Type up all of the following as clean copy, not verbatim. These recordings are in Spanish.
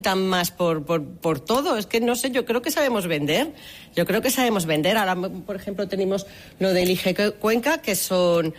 más por todo, es que no sé, yo creo que sabemos vender. Ahora, por ejemplo, tenemos lo del Elige Cuenca, que son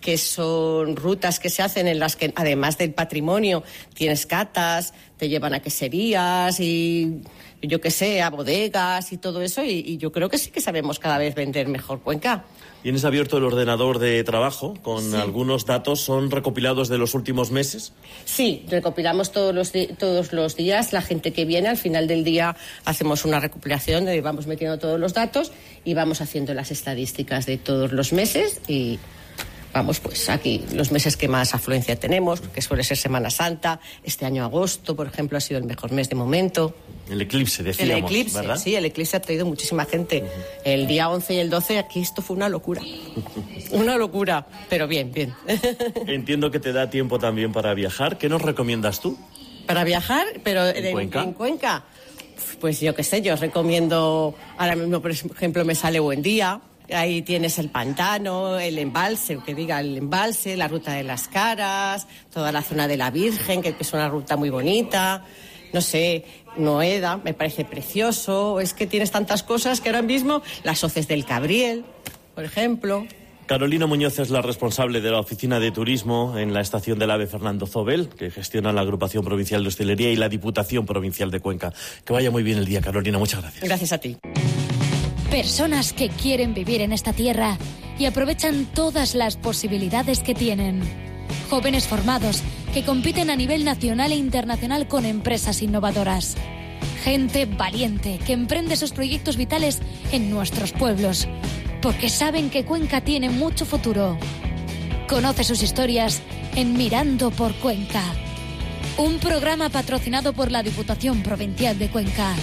rutas que se hacen en las que, además del patrimonio, tienes catas, te llevan a queserías y yo qué sé, a bodegas y todo eso, y yo creo que sí que sabemos cada vez vender mejor Cuenca. ¿Tienes abierto el ordenador de trabajo con algunos datos? ¿Son recopilados de los últimos meses? Sí, recopilamos todos los días. La gente que viene, al final del día hacemos una recopilación, vamos metiendo todos los datos y vamos haciendo las estadísticas de todos los meses y vamos, pues aquí los meses que más afluencia tenemos, que suele ser Semana Santa. Este año agosto, por ejemplo, ha sido el mejor mes de momento. El eclipse, decíamos, el eclipse, ¿verdad? Sí, el eclipse ha traído muchísima gente. Uh-huh. El día 11 y el 12 aquí esto fue una locura. Una locura, pero bien. Entiendo que te da tiempo también para viajar. ¿Qué nos recomiendas tú? Para viajar, pero ¿En Cuenca? Pues yo qué sé, yo os recomiendo, ahora mismo por ejemplo me sale Buen Día. Ahí tienes el pantano, el embalse, la ruta de las Caras, toda la zona de la Virgen, que es una ruta muy bonita. No sé, Noeda, me parece precioso. Es que tienes tantas cosas que ahora mismo, las hoces del Cabriel, por ejemplo. Carolina Muñoz es la responsable de la Oficina de Turismo en la Estación del AVE Fernando Zobel, que gestiona la Agrupación Provincial de Hostelería y la Diputación Provincial de Cuenca. Que vaya muy bien el día, Carolina. Muchas gracias. Gracias a ti. Personas que quieren vivir en esta tierra y aprovechan todas las posibilidades que tienen. Jóvenes formados que compiten a nivel nacional e internacional con empresas innovadoras. Gente valiente que emprende sus proyectos vitales en nuestros pueblos, porque saben que Cuenca tiene mucho futuro. Conoce sus historias en Mirando por Cuenca. Un programa patrocinado por la Diputación Provincial de Cuenca.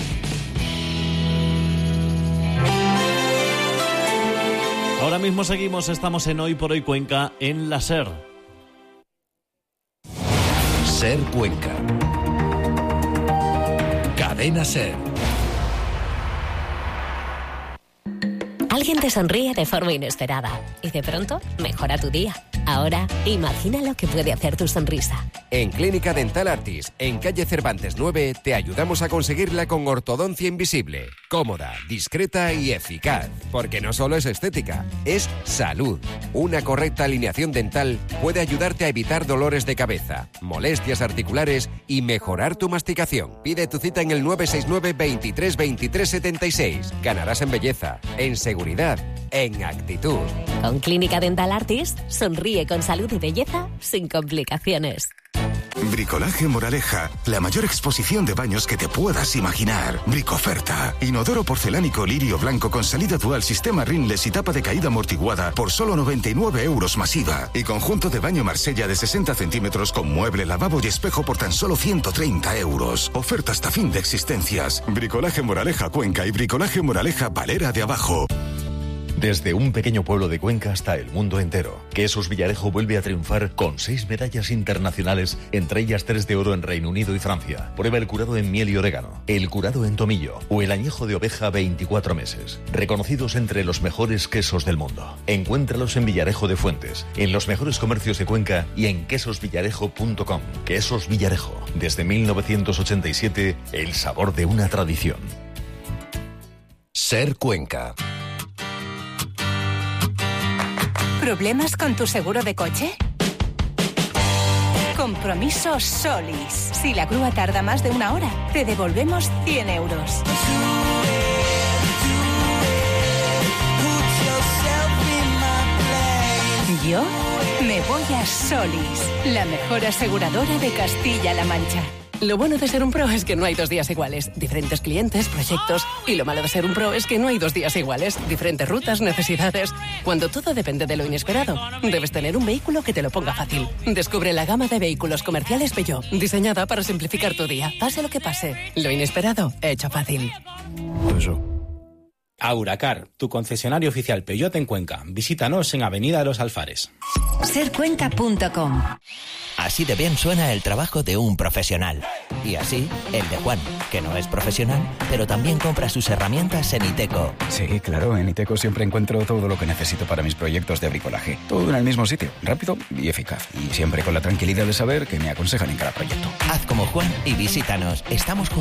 Ahora mismo estamos en Hoy por Hoy Cuenca en la SER. SER Cuenca. Cadena SER. Alguien te sonríe de forma inesperada y de pronto mejora tu día. Ahora, imagina lo que puede hacer tu sonrisa. En Clínica Dental Artis, en calle Cervantes 9, te ayudamos a conseguirla con ortodoncia invisible. Cómoda, discreta y eficaz. Porque no solo es estética, es salud. Una correcta alineación dental puede ayudarte a evitar dolores de cabeza, molestias articulares y mejorar tu masticación. Pide tu cita en el 969 23 23 76. Ganarás en belleza, en seguridad, en actitud. Con Clínica Dental Artis, sonríe con salud y belleza sin complicaciones. Bricolaje Moraleja, la mayor exposición de baños que te puedas imaginar. Bricoferta. Inodoro porcelánico lirio blanco con salida dual, sistema rinless y tapa de caída amortiguada por solo 99 € masiva. Y conjunto de baño Marsella de 60 centímetros con mueble, lavabo y espejo por tan solo 130 €. Oferta hasta fin de existencias. Bricolaje Moraleja Cuenca y Bricolaje Moraleja Valera de Abajo. Desde un pequeño pueblo de Cuenca hasta el mundo entero, Quesos Villarejo vuelve a triunfar con 6 medallas internacionales, entre ellas 3 de oro en Reino Unido y Francia. Prueba el curado en miel y orégano, el curado en tomillo o el añejo de oveja 24 meses. Reconocidos entre los mejores quesos del mundo. Encuéntralos en Villarejo de Fuentes, en los mejores comercios de Cuenca y en quesosvillarejo.com. Quesos Villarejo, desde 1987, el sabor de una tradición. SER Cuenca. ¿Problemas con tu seguro de coche? Compromiso Solis. Si la grúa tarda más de 1 hora, te devolvemos 100 €. Yo me voy a Solis, la mejor aseguradora de Castilla-La Mancha. Lo bueno de ser un pro es que no hay 2 días iguales. Diferentes clientes, proyectos. Y lo malo de ser un pro es que no hay 2 días iguales. Diferentes rutas, necesidades. Cuando todo depende de lo inesperado, debes tener un vehículo que te lo ponga fácil. Descubre la gama de vehículos comerciales Peugeot, diseñada para simplificar tu día. Pase lo que pase, lo inesperado, hecho fácil. Auracar, tu concesionario oficial Peugeot en Cuenca. Visítanos en Avenida de los Alfares. Sercuenca.com. Así de bien suena el trabajo de un profesional. Y así, el de Juan, que no es profesional, pero también compra sus herramientas en Iteco. Sí, claro, en Iteco siempre encuentro todo lo que necesito para mis proyectos de bricolaje. Todo en el mismo sitio, rápido y eficaz. Y siempre con la tranquilidad de saber que me aconsejan en cada proyecto. Haz como Juan y visítanos. Estamos